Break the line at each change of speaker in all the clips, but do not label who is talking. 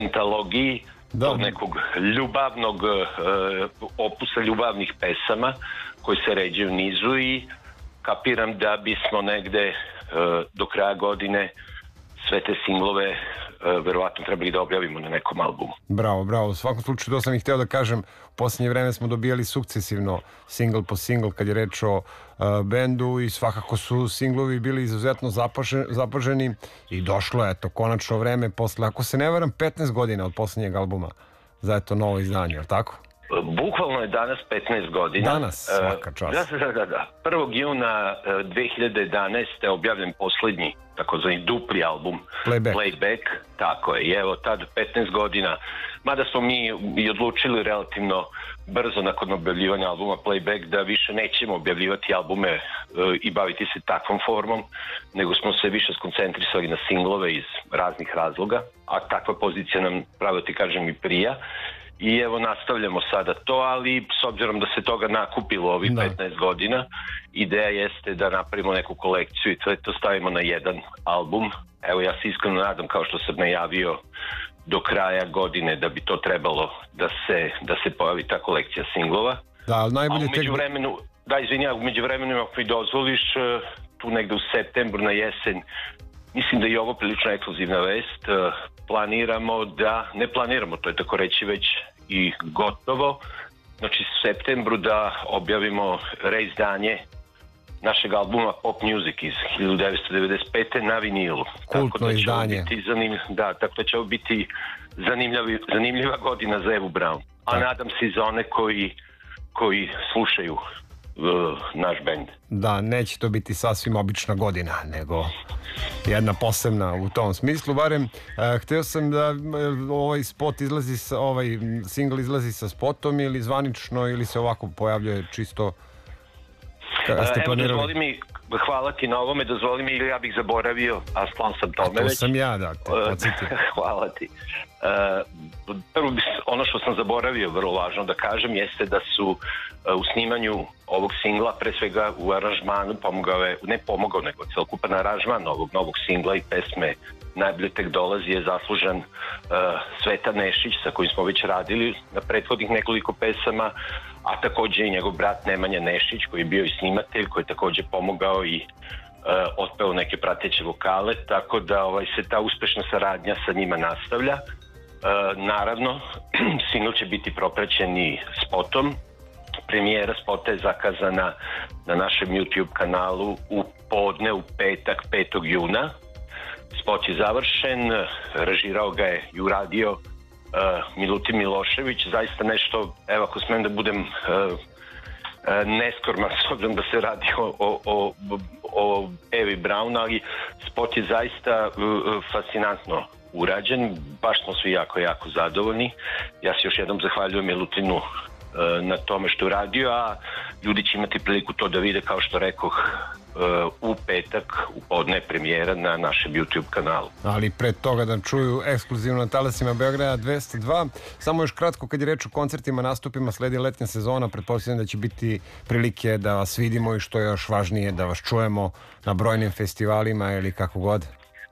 antologiji tog nekog ljubavnog opusa ljubavnih pesama koji se ređe u nizu i kapiram da bismo negde do kraja godine sve te singlove verovatno trebali da objavimo na nekom albumu.
Bravo, bravo. U svakom slučaju, to sam i hteo da kažem, u posljednje vreme smo dobijali sukcesivno single po single kad je reč o bendu i svakako su singlovi bili izuzetno zapaženi i došlo je konačno vreme posle, ako se ne varam, 15 godina od posljednjeg albuma za novo izdanje, je li tako?
Bukvalno je danas 15 godina.
Danas, svaka čast.
Da. 1. juna 2011. je objavljen poslednji takozvani dupli album Playback. Tako je, i evo tad 15 godina, mada smo mi i odlučili relativno brzo nakon objavljivanja albuma Playback da više nećemo objavljivati albume i baviti se takvom formom, nego smo se više skoncentrisali na singlove iz raznih razloga, a takva pozicija nam, pravo ti kažem, i prija. I evo nastavljamo sada to, ali s obzirom da se toga nakupilo ovih 15 godina, ideja jeste da napravimo neku kolekciju i sve to stavimo na jedan album. Evo ja se iskreno nadam, kao što sam najavio, do kraja godine da bi to trebalo da se pojavi ta kolekcija singlova.
Da, ali najbolje
u međuvremenu, ako mi dozvoliš, tu negde u septembru na jesen, mislim da je ovo prilično ekskluzivna vest, ne planiramo, to je tako reći već i gotovo, znači u septembru da objavimo reizdanje našeg albuma Pop Music iz 1995. na vinilu.
Kultno izdanje.
Tako da će ovo biti zanimljiva godina za Evu Braun. A nadam se i za one koji slušaju naš bend.
Da, neće to biti sasvim obična godina, nego jedna posebna u tom smislu. Barem, hteo sam da ovaj single izlazi sa spotom ili zvanično, ili se ovako pojavljuje čisto kada ste planirali?
Dozvoli mi, hvala ti na ovome, dozvoli mi ili ja bih zaboravio, a sklon sam tome već.
To sam ja, da te podsjetim.
Hvala ti. Prvo, ono što sam zaboravio, vrlo važno da kažem, jeste da su u snimanju ovog singla, pre svega u aranžmanu, nego celokupan aranžman ovog novog singla i pesme Najbolje tek dolazi je zaslužan Sveta Nešić, sa kojim smo već radili na prethodnih nekoliko pesama, a takođe i njegov brat Nemanja Nešić, koji je bio i snimatelj, koji je takođe pomogao i otpeo neke prateće vokale, tako da se ta uspešna saradnja sa njima nastavlja. Naravno, single će biti propraćen i spotom. Premijera spota je zakazana na našem YouTube kanalu u podne, u petak, 5. juna. Spot je završen, režirao ga je i uradio Milutin Milošević. Zaista nešto, evo ako smem da budem neskorman, s obzirom da se radi o Evi Braun, ali spot je zaista fascinantno urađen, baš smo svi jako, jako zadovoljni. Ja se još jednom zahvaljujem Milutinu na tome što je uradio, a ljudi će imati priliku to da vide, kao što rekoh, u petak u podne premijera na našem YouTube kanalu.
Ali pre toga da čuju ekskluzivno na talasima Beograda 202. Samo još kratko, kad je reč o koncertima, nastupima, sledi letnja sezona, pretpostavljam da će biti prilike da vas vidimo i što je još važnije, da vas čujemo na brojnim festivalima ili kako god.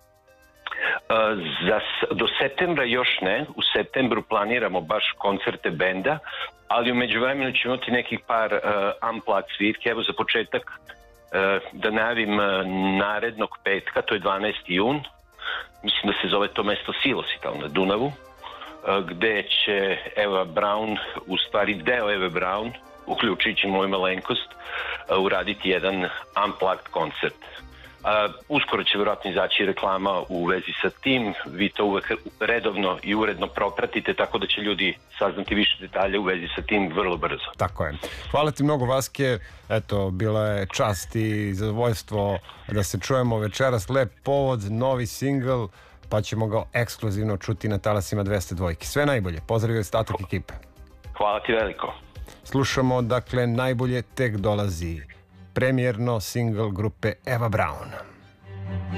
Do septembra još ne. U septembru planiramo baš koncerte benda, ali u međuvremenu ćemo imati nekih par unplugged svirki. Evo za početak da najavim narednog petka, to je 12. jun, mislim da se zove to mesto Silosi tamo na Dunavu, gde će Eva Braun, u stvari deo Eve Braun, uključujući moju malenkost, uraditi jedan unplugged koncert. Uskoro će vjerojatno izaći reklama u vezi sa tim, vi to uvek redovno i uredno propratite, tako da će ljudi saznati više detalja u vezi sa tim vrlo brzo.
Tako je. Hvala ti mnogo, Vaske, eto, bila je čast i zadovoljstvo da se čujemo večeras, lep povod, novi single, pa ćemo ga ekskluzivno čuti na talasima 202. Sve najbolje, pozdravio ostatak ekipe.
Hvala ti veliko.
Slušamo, dakle, Najbolje tek dolazi, premijerno single grupe Eva Braun.